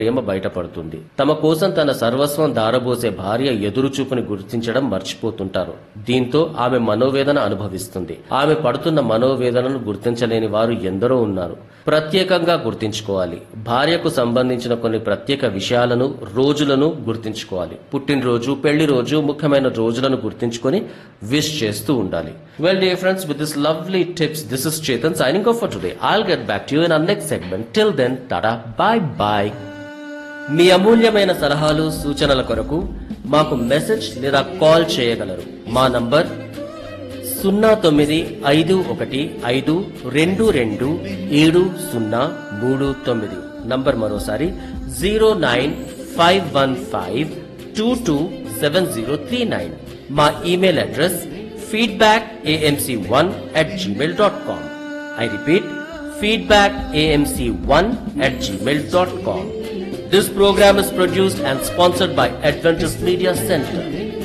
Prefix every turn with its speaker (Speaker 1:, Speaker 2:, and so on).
Speaker 1: ప్రేమ బయటపడుతుంది. తమ కోసం తన సర్వస్వం దారబోసే భార్య ఎదురుచూపుని గుర్తించడం మర్చిపోతుంటారు. దీంతో ఆమె మనోవేదన అనుభవిస్తుంది. ఆమె పడుతున్న మనోవేదనను గుర్తించలేని వారు ఎందరో ఉన్నారు. ప్రత్యేకంగా గుర్తించుకోవాలి. భార్యకు సంబంధించిన కొన్ని ప్రత్యేక విషయాలను, రోజులను గుర్తించుకోవాలి. పుట్టినరోజు, పెళ్లి రోజు, ముఖ్యమైన రోజులను గుర్తించుకొని విష్ చేస్తూ ఉండాలి. Well, dear friends, with this lovely tips, this is Chetan signing off for today. I'll get back to you in our next segment. Till then, tada, bye bye. మీ అమూల్యమైన సలహాలు, సూచనల కొరకు మాకు మెసేజ్ లేదా కాల్ చేయగలరు. మా నంబర్ 0951522739. నంబర్ మరోసారి 09515227039. మా email address feedbackamc1@gmail.com. I repeat, feedbackamc1@gmail.com. This program is produced and sponsored by Adventist Media Center.